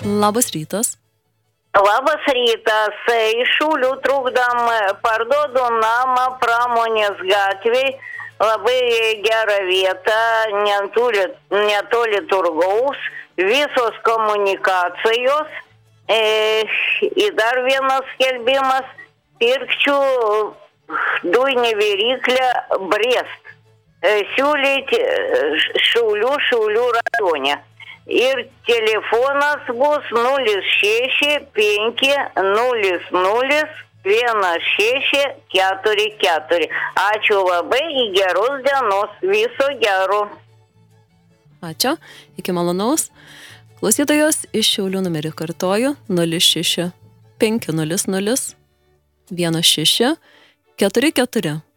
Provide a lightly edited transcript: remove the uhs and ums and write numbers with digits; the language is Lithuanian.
Labas rytas. Labas rytas. Iš Šiaulių trukdam, parduodu namą Pramonės gatvėj. Labai gera vieta, netoli turgaus, visos komunikacijos. Ir dar vienas skelbimas, pirkčiau dujinį viryklę Brest. Siūlyti Šiaulių rajone. Ir telefonas bus 060001644. Ačiū labai, į geros dienos, viso gero. Ačiū, iki malonaus. Klausytojos iš Šiaulių numerį kartoju 06500 1644.